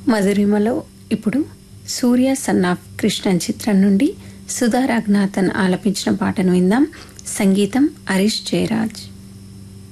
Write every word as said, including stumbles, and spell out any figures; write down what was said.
మధురిమలో ఇప్పుడు సూర్య son of Krishnan చిత్రం నుండి సుధా రఘునాథన్ ఆలపించిన పాటను విందాం. సంగీతం హరీష్ జయరాజ్.